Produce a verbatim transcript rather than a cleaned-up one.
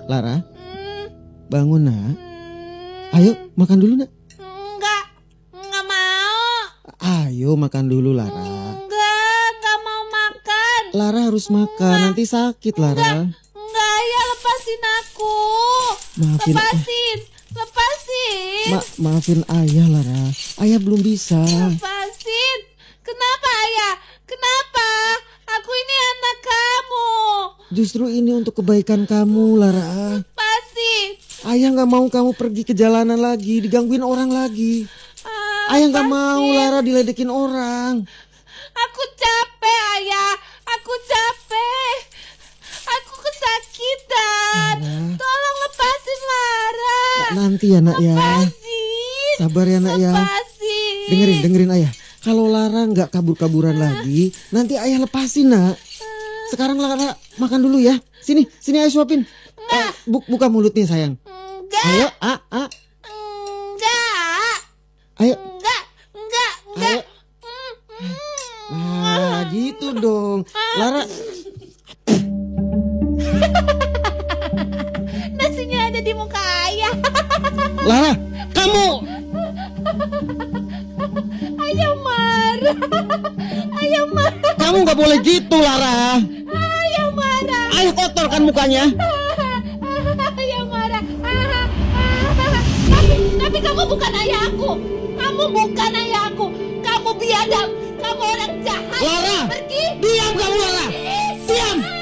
Lara, Hmm. bangun nak. Hmm. Ayo makan dulu nak. Enggak, enggak mau. Ayo makan dulu Lara. Enggak, enggak mau makan. Lara harus makan, nanti sakit Lara. Enggak, ayah lepasin aku. Maafin, Lepasin, lepasin. ma maafin ayah Lara. Ayah belum bisa. Lepasin. Kenapa ayah? Kenapa? Aku ini anak kamu. Justru ini untuk kebaikan kamu Lara. Lepasin. Ayah nggak mau kamu pergi ke jalanan lagi, digangguin orang lagi. Ah, Ayah nggak mau lepasin. Lara diledekin orang. Aku capek ayah. Aku capek. Aku kesakitan. Lara. Tolong lepasin Lara. Nanti ya nak ya. Lepasin. Sabar ya nak ya. Lepasin. Dengerin, dengerin ayah. Kalau Lara nggak kabur-kaburan lagi, nanti ayah lepasin nak. Sekarang Lara makan dulu ya. Sini, sini ayah suapin. Eh, bu buka mulutnya sayang. Enggak. Ayo, ah, ah. Enggak. Ayo. Enggak. Enggak. Enggak. Ayo. Nah, gitu dong. Lara. Nasinya ada di muka ayah. Lara, kamu. Ayah marah. Ayah marah. Kamu nggak boleh gitu Lara. Ayah marah. Ayah kotorkan mukanya. Ayah marah. Tapi, tapi kamu bukan ayahku. Kamu bukan ayahku. Kamu biadab. Kamu orang jahat. Lara, Pergi. diam kamu Lara. Diam.